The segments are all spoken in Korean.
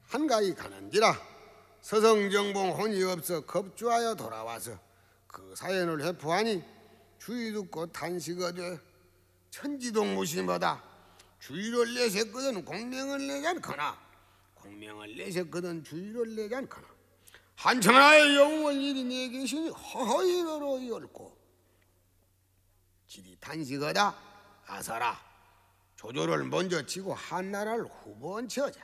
한가히 가는지라 서성정봉 혼이 없어 겁주하여 돌아와서 그 사연을 회포하니 주의 듣고 탄식이 돼 천지동무심하다. 주의를 내셨거든 공명을 내지 않거나 공명을 내셨거든 주의를 내지 않거나 한천하의 영웅을 이리 내 계시니 허허이로 열고 지리 탄식하다. 아서라 조조를 먼저 치고 한나라를 후번치하자.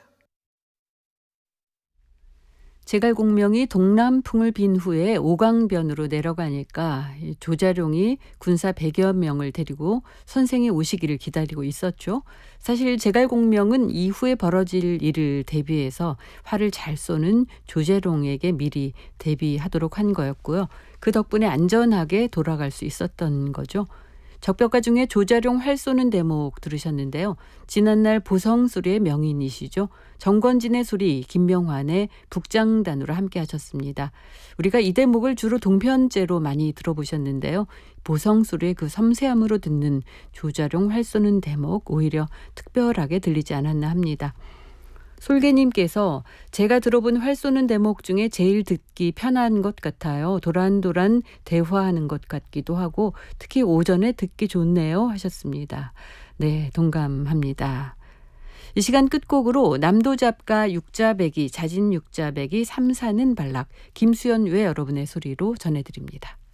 제갈공명이 동남풍을 빈 후에 오강변으로 내려가니까 조자룡이 군사 100여 명을 데리고 선생이 오시기를 기다리고 있었죠. 사실 제갈공명은 이후에 벌어질 일을 대비해서 활을 잘 쏘는 조자룡에게 미리 대비하도록 한 거였고요. 그 덕분에 안전하게 돌아갈 수 있었던 거죠. 적벽가 중에 조자룡 활 쏘는 대목 들으셨는데요. 지난날 보성수리의 명인이시죠. 정권진의 수리 김명환의 북장단으로 함께 하셨습니다. 우리가 이 대목을 주로 동편제로 많이 들어보셨는데요. 보성수리의 그 섬세함으로 듣는 조자룡 활 쏘는 대목 오히려 특별하게 들리지 않았나 합니다. 솔개님께서 제가 들어본 활 쏘는 대목 중에 제일 듣기 편한 것 같아요. 도란도란 대화하는 것 같기도 하고 특히 오전에 듣기 좋네요 하셨습니다. 네, 동감합니다. 이 시간 끝곡으로 남도잡가 육자배기 자진육자배기 삼사는 발락 김수연 외 여러분의 소리로 전해드립니다.